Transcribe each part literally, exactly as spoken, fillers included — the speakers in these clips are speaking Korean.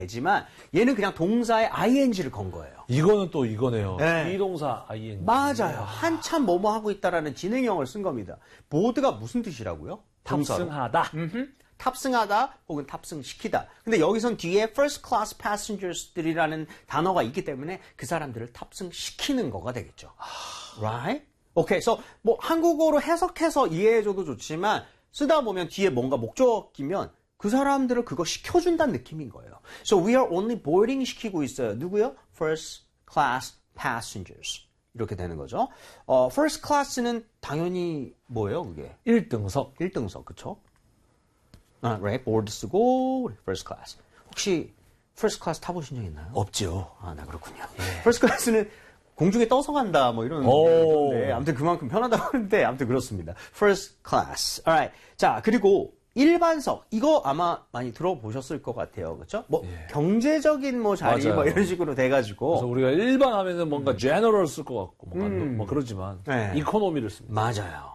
되지만 얘는 그냥 동사에 아이엔지를 건 거예요. 이거는 또 이거네요. 네. 비동사 아이엔지. 맞아요. 한참 뭐뭐 하고 있다라는 진행형을 쓴 겁니다. 보드가 무슨 뜻이라고요? 동사로. 탑승하다. 음흠. tabsing하다 혹은 탑승시키다. 근데 여기선 뒤에 first class passengers들이라는 단어가 있기 때문에 그 사람들을 탑승시키는 거가 되겠죠. Right? 오케이. Okay, so 뭐 한국어로 해석해서 이해해줘도 좋지만 쓰다 보면 뒤에 뭔가 목적이면 그 사람들을 그거 시켜준다는 느낌인 거예요. So we are only boarding 시키고 있어요. 누구요? First class passengers. 이렇게 되는 거죠. 어, first class는 당연히 뭐예요, 그게? 일 등석. 일 등석, 그쵸? 아, right. board 쓰고 first class. 혹시 first class 타보신 적 있나요? 없죠. 아, 나 그렇군요. 예. first class는 공중에 떠서 간다, 뭐 이런 건데, 아무튼 그만큼 편하다고 하는데, 아무튼 그렇습니다. first class. alright. 자, 그리고 일반석. 이거 아마 많이 들어보셨을 것 같아요. 그렇죠? 뭐 예. 경제적인 뭐 자리 맞아요. 뭐 이런 식으로 돼가지고. 그래서 우리가 일반 하면은 뭔가 general 쓸 것 같고, 뭔가 음. 뭐 그러지만, 네. 이코노미를 씁니다. 맞아요.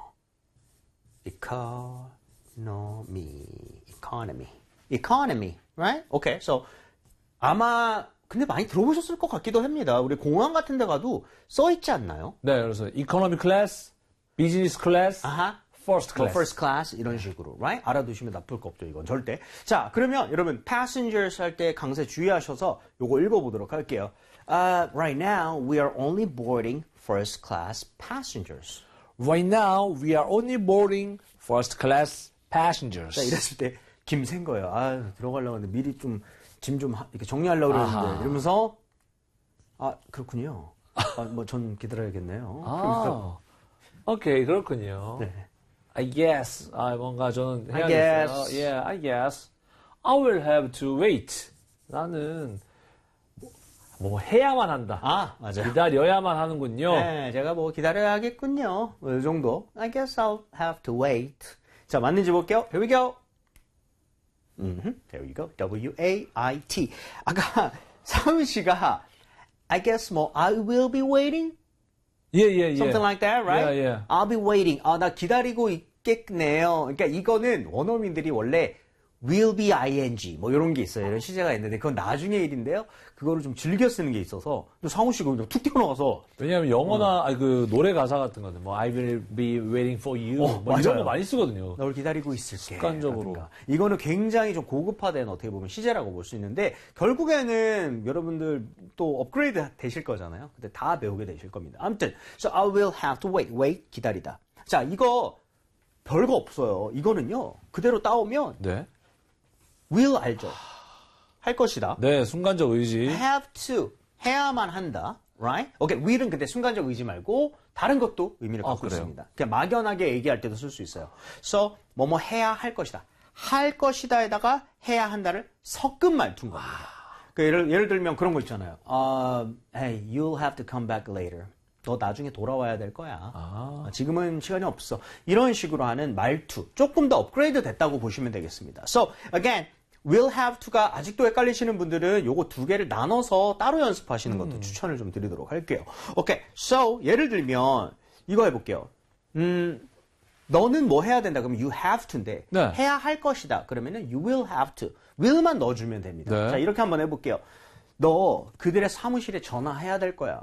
economy, economy, economy, right? Okay, so 아마 근데 많이 들어보셨을 것 같기도 합니다. 우리 공항 같은 데 가도 써 있지 않나요? 네, 그래서 economy class, business class, 아하. first 뭐 class. first class 이런 식으로, right? 알아두시면 나쁠 거 없죠, 이건 절대. 자, 그러면 여러분 passengers 할 때 강세 주의하셔서 요거 읽어보도록 할게요. Uh, right now we are only boarding first class passengers. Right now, we are only boarding first class passengers. 자, 이랬을 때 김샌 거예요. 아, 들어가려고 하는데 미리 좀 짐 좀 이렇게 정리하려고 그러는데 아하. 이러면서 아, 그렇군요. 아, 뭐 전 기다려야겠네요. 아, 오케이, 그렇군요. 네. I guess. 아, 뭔가 저는 I 해야겠어요. guess. Yeah, I guess. I will have to wait. 나는 뭐 해야만 한다. 아, 맞아요. 기다려야만 하는군요. 네, 제가 뭐 기다려야겠군요. 이 정도. I guess I'll have to wait. 자, 맞는지 볼게요. Here we go. Mm-hmm. There we go. W A I T. 아까 사은 씨가 I guess 뭐 I will be waiting? 예, 예, 예. Something like that, right? Yeah, yeah. I'll be waiting. 아, 나 기다리고 있겠네요. 그러니까 이거는 원어민들이 원래 will be ing 뭐 이런 게 있어요. 이런 시제가 있는데 그건 나중에 일인데요. 그거를 좀 즐겨 쓰는 게 있어서 상우 씨가 그냥 툭 튀어나와서 왜냐하면 영어나 아니, 그 노래 가사 같은 거는 뭐 I will be waiting for you 어, 뭐 이런 맞아요. 거 많이 쓰거든요. 널 기다리고 있을게. 습관적으로. 라든가. 이거는 굉장히 좀 고급화된 어떻게 보면 시제라고 볼 수 있는데 결국에는 여러분들 또 업그레이드 되실 거잖아요. 근데 다 배우게 되실 겁니다. 아무튼 so I will have to wait. wait 기다리다. 자, 이거 별거 없어요. 이거는요. 그대로 따오면 네. will 알죠? 할 것이다. 네, 순간적 의지. have to 해야만 한다. right? 오케이. will은 근데 순간적 의지 말고 다른 것도 의미를 아, 갖고 그래요? 있습니다. 그냥 막연하게 얘기할 때도 쓸 수 있어요. so 뭐뭐 해야 할 것이다. 할 것이다에다가 해야 한다를 섞은 말투인 겁니다. 그 예를 예를 들면 그런 거 있잖아요. 어, hey, you'll have to come back later. 너 나중에 돌아와야 될 거야. 아. 지금은 시간이 없어. 이런 식으로 하는 말투. 조금 더 업그레이드 됐다고 보시면 되겠습니다. So, again, will have to가 아직도 헷갈리시는 분들은 요거 두 개를 나눠서 따로 연습하시는 것도 음. 추천을 좀 드리도록 할게요. 오케이. So, 예를 들면 이거 해볼게요. 음, 너는 뭐 해야 된다. 그러면 you have to인데 네. 해야 할 것이다. 그러면은 you will have to. will만 넣어주면 됩니다. 네. 자, 이렇게 한번 해볼게요. 너 그들의 사무실에 전화해야 될 거야.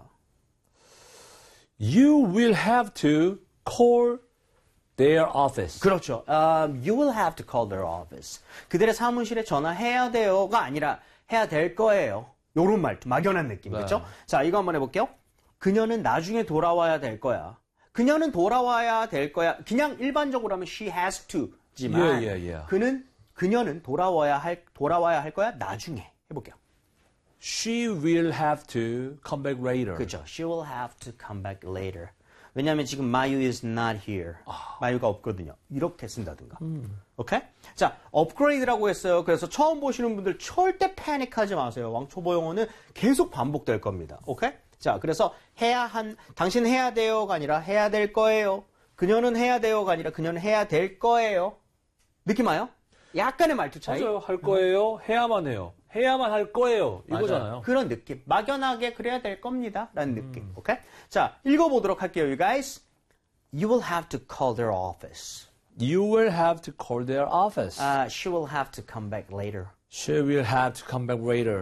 You will have to call their office. 그렇죠. Um, you will have to call their office. 그들의 사무실에 전화해야 돼요가 아니라 해야 될 거예요. 요런 말투, 막연한 느낌, 네. 그렇죠? 자, 이거 한번 해볼게요. 그녀는 나중에 돌아와야 될 거야. 그녀는 돌아와야 될 거야. 그냥 일반적으로 하면 she has to지만 예, 예, 예. 그는 그녀는 돌아와야 할 돌아와야 할 거야. 나중에 해볼게요. She will have to come back later. 그렇죠. She will have to come back later. 왜냐하면 지금 마유 is not here. 아. 마유가 없거든요. 이렇게 쓴다든가. 음. 오케이? 자, 업그레이드라고 했어요. 그래서 처음 보시는 분들 절대 패닉하지 마세요. 왕초보 영어는 계속 반복될 겁니다. 오케이? 자, 그래서 해야 한, 당신은 해야 돼요가 아니라 해야 될 거예요. 그녀는 해야 돼요가 아니라 그녀는 해야 될 거예요. 느낌 와요? 약간의 말투 차이. 맞아요. 할 거예요. 해야만 해요. 해야만 할 거예요. 이거잖아요. 맞아요. 그런 느낌. 막연하게 그래야 될 겁니다. 라는 음. 느낌. 오케이? 자, 읽어보도록 할게요, you guys. You will have to call their office. You will have to call their office. Uh, she will have to come back later. She will have to come back later.